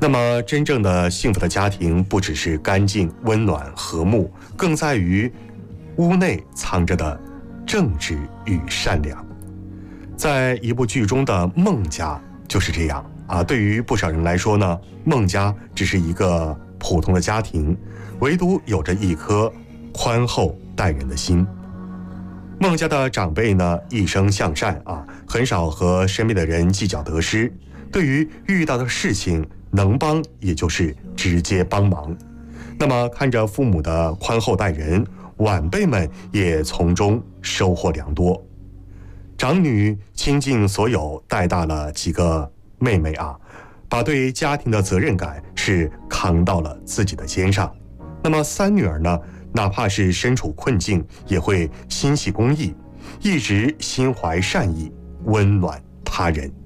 那么，真正的幸福的家庭不只是干净、温暖、和睦，更在于屋内藏着的正直与善良。在一部剧中的孟家就是这样啊。对于不少人来说呢，孟家只是一个普通的家庭，唯独有着一颗宽厚待人的心。孟家的长辈呢，一生向善啊，很少和身边的人计较得失。对于遇到的事情，能帮也就是直接帮忙。那么看着父母的宽厚待人，晚辈们也从中收获良多。长女倾尽所有带大了几个妹妹啊，把对家庭的责任感是扛到了自己的肩上。那么三女儿呢，哪怕是身处困境，也会心系公益，一直心怀善意，温暖他人。